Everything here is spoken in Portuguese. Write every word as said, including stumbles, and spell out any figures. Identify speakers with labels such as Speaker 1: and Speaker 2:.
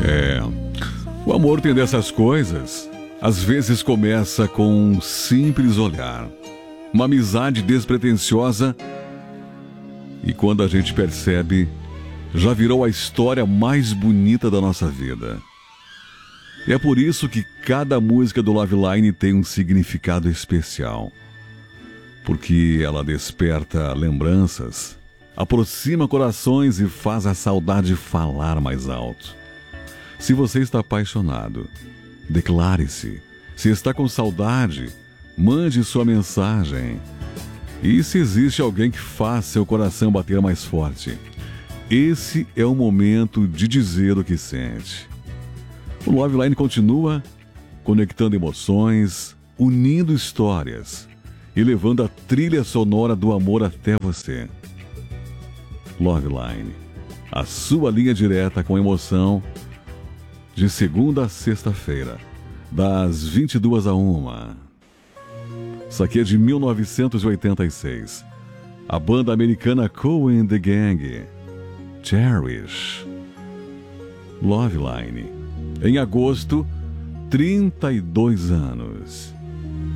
Speaker 1: É, o amor tem dessas coisas. Às vezes começa com um simples olhar, uma amizade despretensiosa, e quando a gente percebe, já virou a história mais bonita da nossa vida. E é por isso que cada música do Loveline tem um significado especial. Porque ela desperta lembranças, aproxima corações e faz a saudade falar mais alto. Se você está apaixonado, declare-se. Se está com saudade, mande sua mensagem. E se existe alguém que faz seu coração bater mais forte, esse é o momento de dizer o que sente. O Loveline continua conectando emoções, unindo histórias e levando a trilha sonora do amor até você. Loveline, a sua linha direta com emoção, de segunda a sexta-feira, das vinte e duas a uma. Isso aqui é de mil novecentos e oitenta e seis. A banda americana Kool and the Gang. Cherish. Loveline. Em agosto, trinta e dois anos.